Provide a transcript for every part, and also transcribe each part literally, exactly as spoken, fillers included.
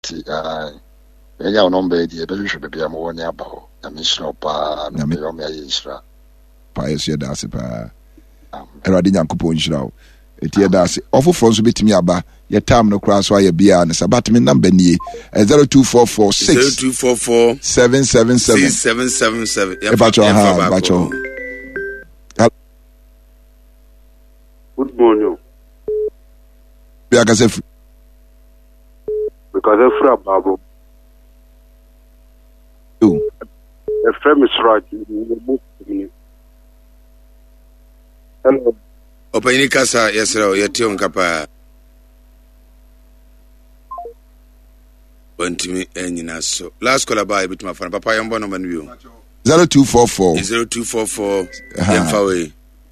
enti ah enya onombe die be hwe be bia mo woni abaho na misro pa na me yo me yisra pa yesu da ase pa erade nyankopon hira o eti da ase ofofo nso betimi aba ye time no kra so aye bia ne sabat me number nie zero two four four six zero two four four seven seven seven seven seven seven e bacho ha bacho. Good morning. Because if because if Babu, you a friend is right. Hello. Open kasa yesero yeti onkapa. Wantimi enyina so. Last call about bituma fan papa yombo number no zero two four four zero two four four Yemfawe.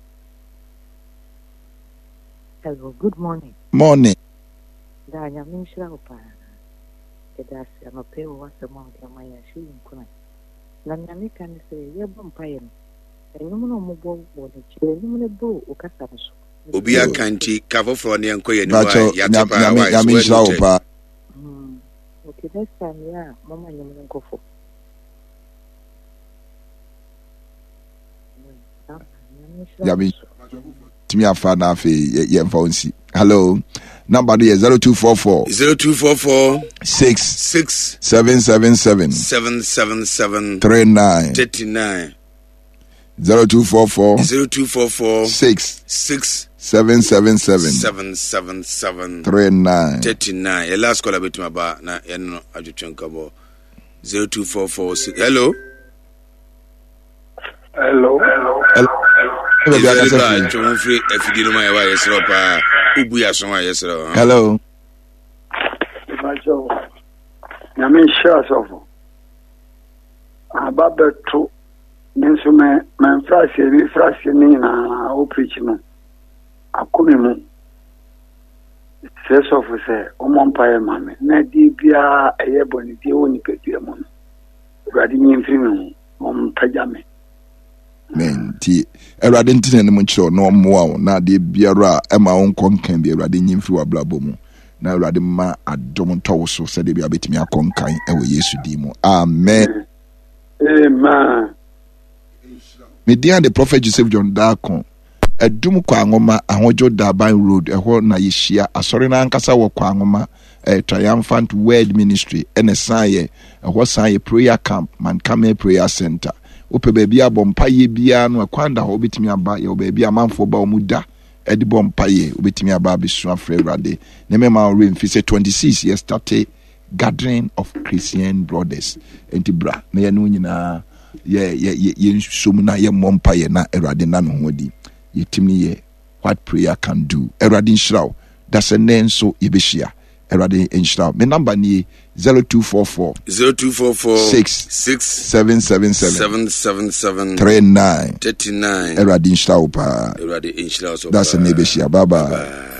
Hello, good morning. Morning. Da nya minshira opa. Eda se amape wo asemo de amaya shi nkuna. Na nyame kan se ye bom paye no. Enyum no mo bo wo de chi enyum ne bo o kasa so. Obi akanti kafofro ne enkoye ni wa ya tepa wa. Nyame nyame minshira opa. Mm. Okay, next time ya mama nyum ne nkofo. Nyame Timi afa na afi ye mfa onsi. Hello. Number is zero two four four zero two four four six six seven seven seven seven seven seven three nine thirty nine zero two four four zero two four four six six seven seven seven seven seven seven three nine thirty nine. The last call about my ba na eno ajuchunkabo zero two four four six. Hello. Hello. Hello. Hello. Hello. I mean, sure, so about the two instrument, my frasi, we frasi, Nina, or preaching. I couldn't first of all say, O Umpire, mammy, Nadia, a yebony, the only petition, writing in three on pajama. Men ti erade ntine ne munchiro no moa na de biara e ma won konkan bi erade nyimfi wa blabo mu na erade ma adom towo so se de bia betimi akonkan e wo Yesu di mu amen amen. Me dia the prophet Joseph John Darkon adum kwa ngoma ahojo Daban road eho na yehia asori na ankasa wo kwa ngoma eh, Triumphant Word Ministry ene saye eho saye prayer camp man come prayer center ope baby abompaye bia no akwanda ho betimi aba ye baby amanfo ba omuda edi bompaye obetimi aba bisu afre Awurade ne me ma re mfi say twenty-six years started gathering of Christian brothers enti bra na ye no nyina ye ye ye nsum na ye mompaye na Awurade na no hodi ye timi ye what prayer can do Awurade nhyiraw da se nenso ye behia Awurade nhyiraw me number ni zero two four four zero two four four six six seven seven seven seven seven seven three nine thirty nine. Eradi nhyiraw pa. Eradi nhyiraw so. That's a nebeshia. Bye bye.